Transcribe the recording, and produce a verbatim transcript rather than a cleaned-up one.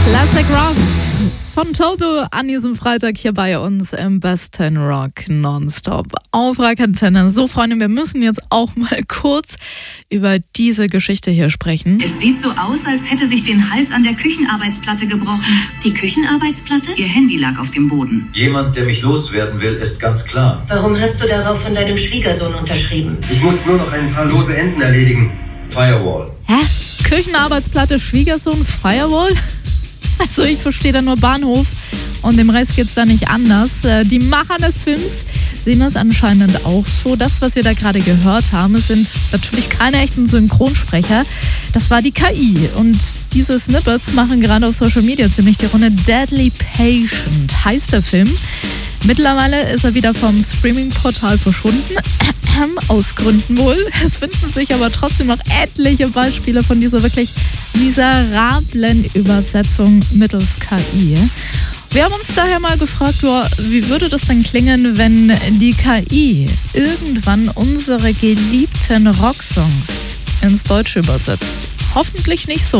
Classic Rock von Toto an diesem Freitag hier bei uns im besten Rock Nonstop auf Rock Antenne. So, Freunde, wir müssen jetzt auch mal kurz über diese Geschichte hier sprechen. Es sieht so aus, als hätte sich den Hals an der Küchenarbeitsplatte gebrochen. Die Küchenarbeitsplatte? Ihr Handy lag auf dem Boden. Jemand, der mich loswerden will, ist ganz klar. Warum hast du darauf von deinem Schwiegersohn unterschrieben? Ich muss nur noch ein paar lose Enden erledigen. Firewall. Hä? Küchenarbeitsplatte, Schwiegersohn, Firewall? Also ich verstehe da nur Bahnhof und dem Rest geht's da nicht anders. Die Macher des Films sehen das anscheinend auch so. Das, was wir da gerade gehört haben, sind natürlich keine echten Synchronsprecher. Das war die K I und diese Snippets machen gerade auf Social Media ziemlich die Runde. Deadly Patient heißt der Film. Mittlerweile ist er wieder vom Streaming-Portal verschwunden, aus Gründen wohl. Es finden sich aber trotzdem noch etliche Beispiele von dieser wirklich miserablen Übersetzung mittels K I. Wir haben uns daher mal gefragt, ja, wie würde das denn klingen, wenn die K I irgendwann unsere geliebten Rocksongs ins Deutsche übersetzt? Hoffentlich nicht so.